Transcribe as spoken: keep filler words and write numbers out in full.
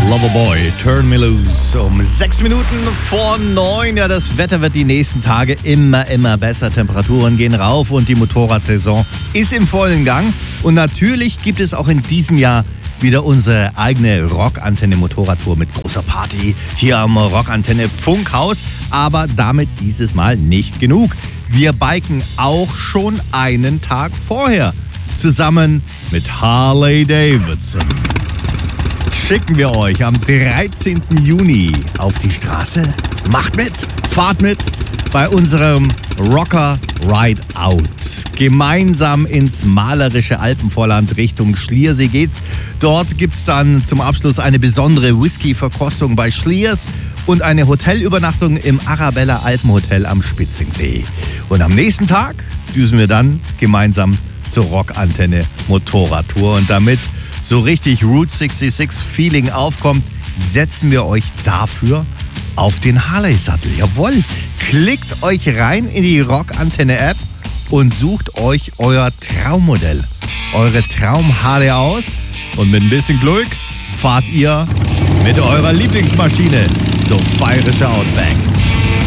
Loverboy, Turn Me Loose um sechs Minuten vor neun. Ja, das Wetter wird die nächsten Tage immer, immer besser. Temperaturen gehen rauf und die Motorradsaison ist im vollen Gang. Und natürlich gibt es auch in diesem Jahr wieder unsere eigene Rockantenne Motorradtour mit großer Party hier am Rockantenne Funkhaus. Aber damit dieses Mal nicht genug. Wir biken auch schon einen Tag vorher zusammen mit Harley Davidson. Schicken wir euch am dreizehnten Juni auf die Straße. Macht mit, fahrt mit bei unserem Rocker Ride Out. Gemeinsam ins malerische Alpenvorland Richtung Schliersee geht's. Dort gibt's dann zum Abschluss eine besondere Whisky-Verkostung bei Schliers und eine Hotelübernachtung im Arabella Alpenhotel am Spitzingsee. Und am nächsten Tag düsen wir dann gemeinsam zur Rockantenne Motorradtour. Und damit so richtig Route sechsundsechzig Feeling aufkommt, setzen wir euch dafür auf den Harley-Sattel. Jawohl, klickt euch rein in die Rockantenne-App und sucht euch euer Traummodell, eure Traum-Harley aus. Und mit ein bisschen Glück fahrt ihr mit eurer Lieblingsmaschine durchs bayerische Outback.